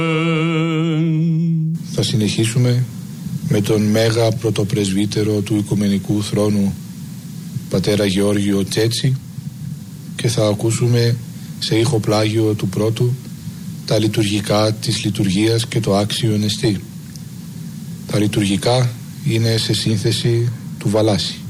Θα συνεχίσουμε με τον Μέγα Πρωτοπρεσβύτερο του Οικουμενικού Θρόνου πατέρα Γεώργιο Τσέτσι και θα ακούσουμε σε ήχο πλάγιο του πρώτου τα λειτουργικά της λειτουργίας και το άξιο εστί. Τα λειτουργικά είναι σε σύνθεση του Βαλάση.